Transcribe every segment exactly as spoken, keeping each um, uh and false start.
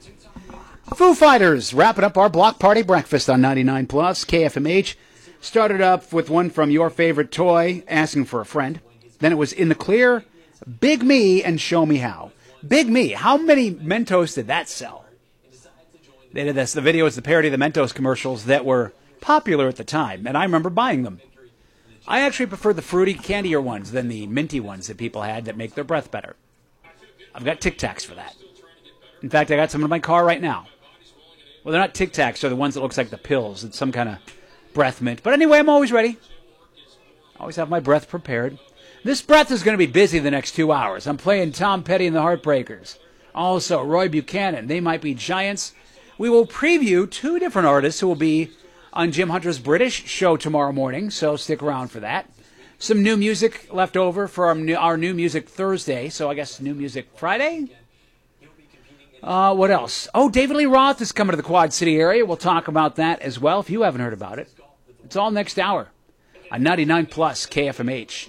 Foo Fighters wrapping up our block party breakfast on ninety-nine plus K F M H. Started up with one from Your Favorite Toy, Asking for a Friend. Then it was In the Clear, Big Me, and Show Me How. Big Me, how many Mentos did that sell? They did this. The video is the parody of the Mentos commercials that were popular at the time, and I remember buying them. I actually prefer the fruity, candier ones than the minty ones that people had that make their breath better. I've got Tic Tacs for that. In fact, I got some in my car right now. Well, they're not Tic Tacs, they're the ones that looks like the pills. It's some kind of breath mint. But anyway, I'm always ready. I always have my breath prepared. This breath is going to be busy the next two hours. I'm playing Tom Petty and the Heartbreakers. Also, Roy Buchanan, They Might Be Giants. We will preview two different artists who will be on Jim Hunter's British show tomorrow morning, so stick around for that. Some new music left over for our new, our new Music Thursday, so I guess New Music Friday? Uh, what else? Oh, David Lee Roth is coming to the Quad City area. We'll talk about that as well if you haven't heard about it. It's all next hour on ninety-nine plus K F M H.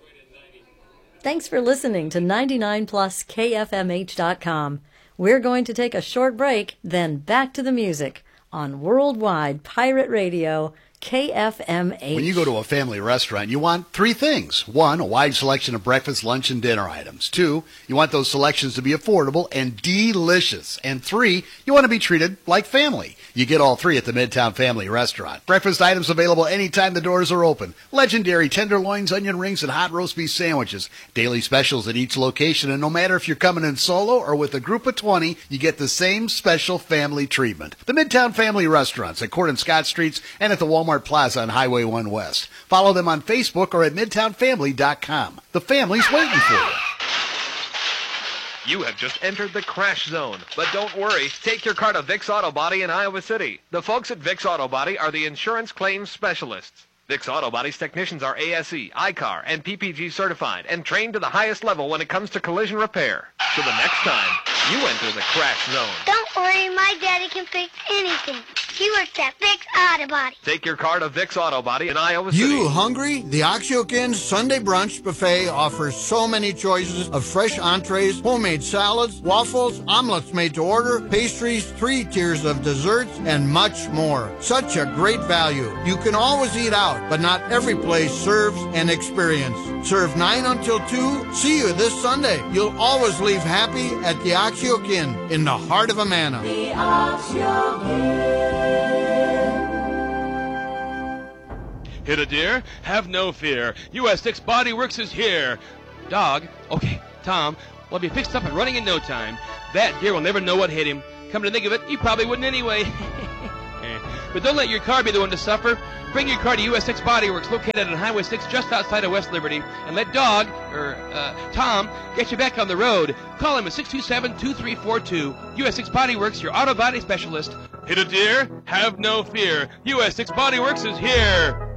Thanks for listening to ninety-nine plus K F M H dot com. We're going to take a short break, then back to the music on Worldwide Pirate Radio, K F M H. When you go to a family restaurant, you want three things. One, a wide selection of breakfast, lunch, and dinner items. Two, you want those selections to be affordable and delicious. And three, you want to be treated like family. You get all three at the Midtown Family Restaurant. Breakfast items available anytime the doors are open. Legendary tenderloins, onion rings, and hot roast beef sandwiches. Daily specials at each location, and no matter if you're coming in solo or with a group of twenty, you get the same special family treatment. The Midtown Family Restaurants at Court and Scott Streets and at the Walmart Plaza on Highway one West. Follow them on Facebook or at midtown family dot com. The family's waiting for you. You have just entered the crash zone. But don't worry, take your car to Vic's Auto Body in Iowa City. The folks at Vic's Auto Body are the insurance claims specialists. Vic's Auto Body's technicians are A S E, I C A R, and P P G certified and trained to the highest level when it comes to collision repair. So the next time, you enter the crash zone. Don't worry, my daddy can fix anything. He works at Vic's Auto Body. Take your car to Vic's Auto Body in Iowa City. You hungry? The Oxyokin Sunday Brunch Buffet offers so many choices of fresh entrees, homemade salads, waffles, omelets made to order, pastries, three tiers of desserts, and much more. Such a great value. You can always eat out, but not every place serves an experience. Serve nine until two. See you this Sunday. You'll always leave happy at the Oxyokin in the heart of Amana. The Oxyokin. Hit a deer? Have no fear. U S six Body Works is here. Dog? Okay, Tom, we'll be fixed up and running in no time. That deer will never know what hit him. Come to think of it, he probably wouldn't anyway. But don't let your car be the one to suffer. Bring your car to U S six Body Works, located on Highway six just outside of West Liberty, and let Dog, or uh, Tom, get you back on the road. Call him at six two seven, two three four two. U S six Body Works, your auto body specialist. Hit a deer? Have no fear. U S six Body Works is here.